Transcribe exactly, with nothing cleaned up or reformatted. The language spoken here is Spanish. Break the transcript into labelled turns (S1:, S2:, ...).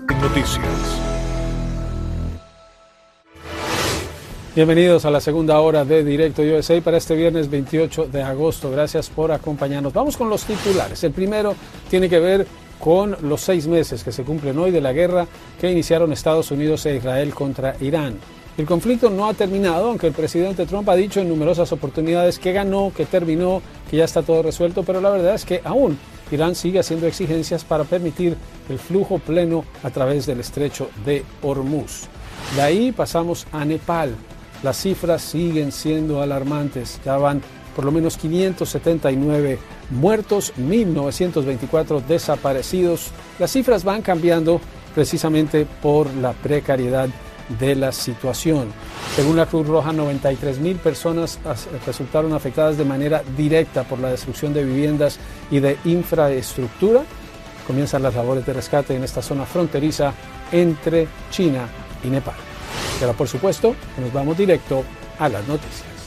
S1: Noticias.
S2: Bienvenidos a la segunda hora de Directo U S A para este viernes veintiocho de agosto. Gracias por acompañarnos. Vamos con los titulares. El primero tiene que ver con los seis meses que se cumplen hoy de la guerra que iniciaron Estados Unidos e Israel contra Irán. El conflicto no ha terminado, aunque el presidente Trump ha dicho en numerosas oportunidades que ganó, que terminó, que ya está todo resuelto, pero la verdad es que aún Irán sigue haciendo exigencias para permitir el flujo pleno a través del estrecho de Hormuz. De ahí pasamos a Nepal. Las cifras siguen siendo alarmantes. Ya van por lo menos quinientos setenta y nueve muertos, mil novecientos veinticuatro desaparecidos. Las cifras van cambiando precisamente por la precariedad de la situación. Según la Cruz Roja, noventa y tres mil personas resultaron afectadas de manera directa por la destrucción de viviendas y de infraestructura. Comienzan las labores de rescate en esta zona fronteriza entre China y Nepal. Y ahora, por supuesto, nos vamos directo a las noticias.